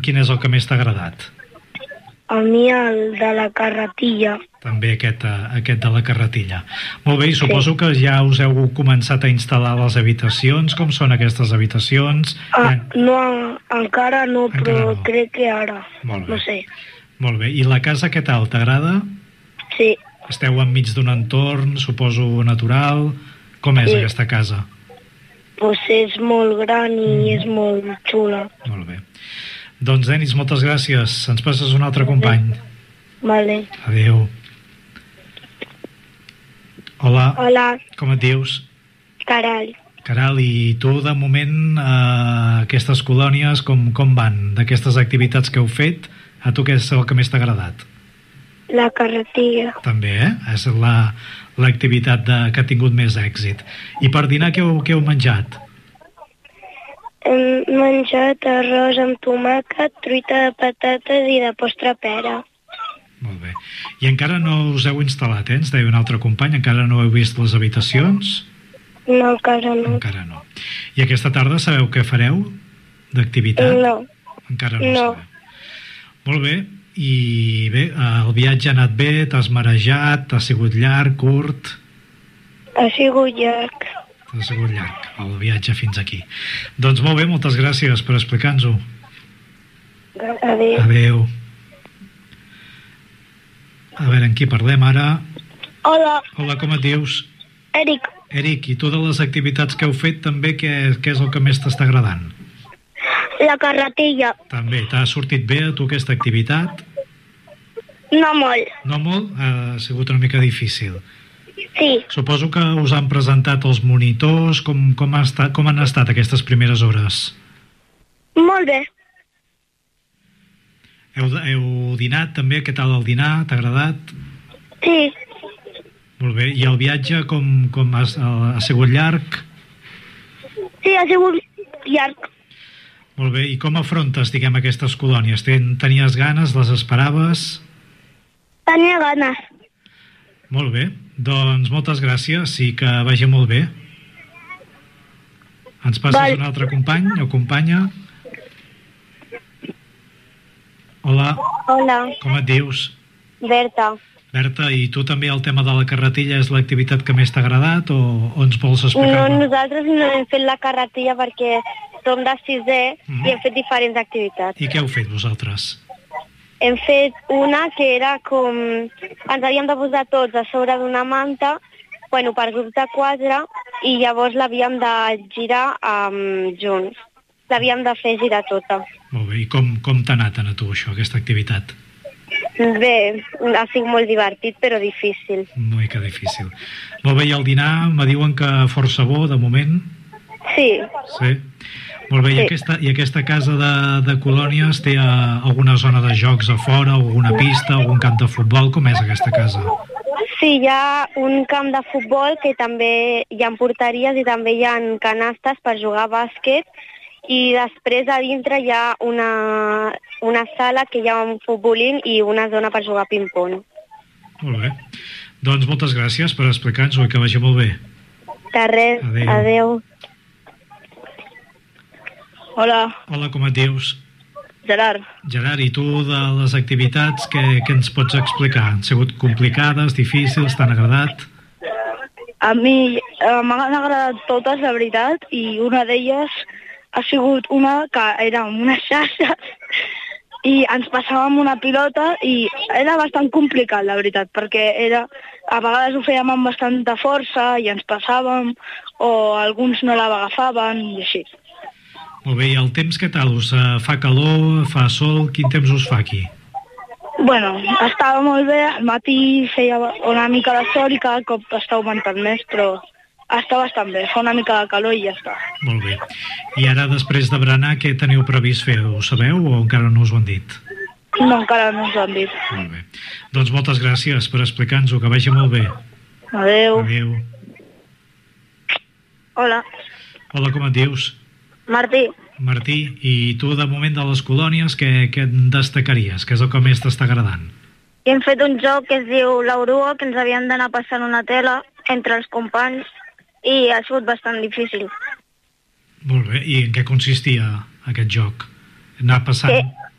quin és el que més t'ha agradat? A mi el de la carretilla. També aquest de la carretilla. Molt bé, i suposo que ja us heu començat a instal·lar les habitacions. Com són aquestes habitacions? No, encara no, però crec que ara. Molt bé. No sé. Molt bé. I la casa què tal? T'agrada? Sí. Esteu enmig d'un entorn, suposo, natural. Com és aquesta casa? Pues és molt gran i és molt xula. Molt bé. Doncs, Denis, moltes gràcies. Ens passes un altre company. Vale. Adéu. Hola. Hola. Com et dius? Caral. Caral, i tu, de moment, aquestes colònies, com van? D'aquestes activitats que heu fet, a tu què és el que més t'ha agradat? La carretilla. També, És l'activitat que ha tingut més èxit. I per dinar què heu menjat? Hem menjat arròs amb tomàquet, truita de patates i de postre pera. Molt bé. I encara no us heu instal·lat, Ens deia un altre company, encara no heu vist les habitacions? No, encara no. Encara no. I aquesta tarda sabeu què fareu d'activitat? No. Encara no sabeu. Molt bé. I bé, el viatge ha anat bé? T'has marejat? Ha sigut llarg, curt? Ha sigut llarg. Ha sigut llarg, el viatge fins aquí. Doncs molt bé, moltes gràcies per explicar-nos-ho. Adéu. Adéu. A veure, amb qui parlem ara? Hola. Hola, com et dius? Eric. Eric, i tu de les activitats que heu fet també, què és el que més t'està agradant? La carretilla. També, t'ha sortit bé a tu aquesta activitat? No molt. No molt? Ha sigut una mica difícil. Sí. Suposo que us han presentat els monitors. Com han estat aquestes primeres hores? Molt bé. Heu dinat també? Què tal el dinar? T'ha agradat? Sí. Molt bé. I el viatge com ha sigut llarg? Sí, ha sigut llarg. Molt bé. I com afrontes, diguem, aquestes colònies? Tenies ganes? Les esperaves? Tenia ganes. Molt bé. Doncs moltes gràcies i que vagi molt bé. Ens passes un altre company o companya? Hola. Hola. Com et dius? Berta. Berta, i tu també el tema de la carretilla és l'activitat que més t'ha agradat o ens vols explicar? No, nosaltres no hem fet la carretilla perquè som de 6è i hem fet diferents activitats. I què heu fet vosaltres? Hem fet una que era com... Ens havíem de posar tots a sobre d'una manta, per grups de 4, i llavors l'havíem de girar junts. L'havíem de fer girar tota. Molt bé, i com t'ha anat a tu això, aquesta activitat? Bé, ha sigut molt divertit, però difícil. Una mica difícil. Molt bé, i el dinar me diuen que força bo, de moment? Sí. Sí? Molt bé, sí. I aquesta casa de colònies té alguna zona de jocs a fora, alguna pista, algun camp de futbol? Com és aquesta casa? Sí, hi ha un camp de futbol que també hi ha porteries i també hi ha canastes per jugar a bàsquet, i després a dintre hi ha una sala que hi ha un futbolín i una zona per jugar a ping-pong. Molt bé. Doncs moltes gràcies per explicar-nos-ho i que vagi molt bé. De res. Adéu. Hola. Hola, com et dius? Gerard. Gerard, i tu de les activitats què ens pots explicar? Han sigut complicades, difícils, t'han agradat? A mi m'han agradat totes, la veritat, i una d'elles ha sigut una que era amb unes xarxes i ens passàvem una pilota i era bastant complicat, la veritat, perquè a vegades ho fèiem amb bastanta força i ens passàvem o alguns no l'agafaven i així. Molt bé, i el temps què tal? Us fa calor, fa sol? Quin temps us fa aquí? Bueno, estava molt bé, al matí feia una mica de sol i cada cop està augmentant més, però està bastant bé, fa una mica de calor i ja està. Molt bé. I ara, després de berenar, què teniu previst fer? Ho sabeu o encara no us ho han dit? No, encara no us ho han dit. Molt bé. Doncs moltes gràcies per explicar-nos-ho, que vagi molt bé. Adéu. Adéu. Hola. Hola, com et dius? Martí. Martí, i tu de moment de les colònies què en destacaries? Què és el que més t'està agradant? Hem fet un joc que es diu l'Orua, que ens havíem d'anar passant una tela entre els companys i ha sigut bastant difícil. Molt bé, i en què consistia aquest joc? Anar passant